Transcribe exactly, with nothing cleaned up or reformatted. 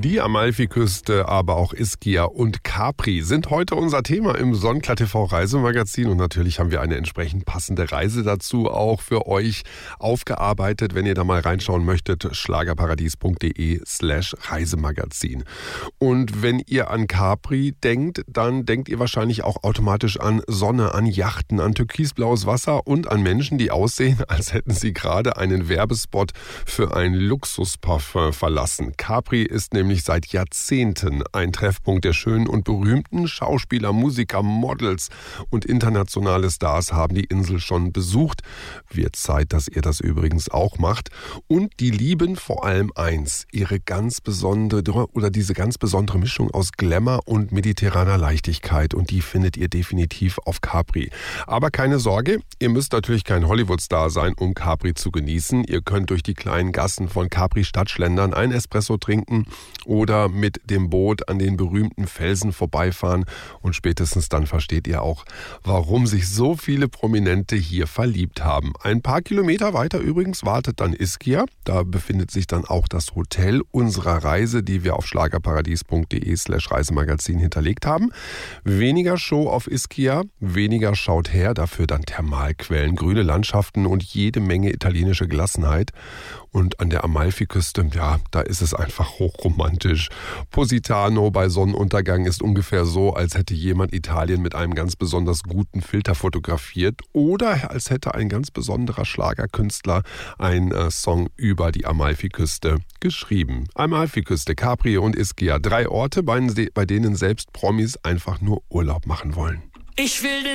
Die Amalfiküste, aber auch Ischia und Capri sind heute unser Thema im Sonnenklar T V Reisemagazin. Und natürlich haben wir eine entsprechend passende Reise dazu auch für euch aufgearbeitet. Wenn ihr da mal reinschauen möchtet, schlagerparadies.de slash Reisemagazin. Und wenn ihr an Capri denkt, dann denkt ihr wahrscheinlich auch automatisch an Sonne, an Yachten, an türkisblaues Wasser und an Menschen, die aussehen, als hätten sie gerade einen Werbespot für ein Luxusparfum verlassen. Capri ist nämlich seit Jahrzehnten ein Treffpunkt der schönen und berühmten Schauspieler, Musiker, Models und internationale Stars haben die Insel schon besucht. Wird Zeit, dass ihr das übrigens auch macht. Und die lieben vor allem eins, ihre ganz besondere oder diese ganz besondere Mischung aus Glamour und mediterraner Leichtigkeit. Und die findet ihr definitiv auf Capri. Aber keine Sorge, ihr müsst natürlich kein Hollywood-Star sein, um Capri zu genießen. Ihr könnt durch die kleinen Gassen von Capri Stadt schlendern, ein Espresso trinken oder mit dem Boot an den berühmten Felsen vorbeifahren. Und spätestens dann versteht ihr auch, warum sich so viele Prominente hier verliebt haben. Ein paar Kilometer weiter übrigens wartet dann Ischia. Da befindet sich dann auch das Hotel unserer Reise, die wir auf schlagerparadies.de slash Reisemagazin hinterlegt haben. Weniger Show auf Ischia, weniger schaut her, dafür dann Thermalquellen, grüne Landschaften und jede Menge italienische Gelassenheit. Und an der Amalfiküste, ja, da ist es einfach hochromantisch. Positano bei Sonnenuntergang ist ungefähr so, als hätte jemand Italien mit einem ganz besonders guten Filter fotografiert oder als hätte ein ganz besonderer Schlagerkünstler einen äh, Song über die Amalfiküste geschrieben. Amalfiküste, Capri und Ischia, drei Orte, bei, bei denen selbst Promis einfach nur Urlaub machen wollen. Ich will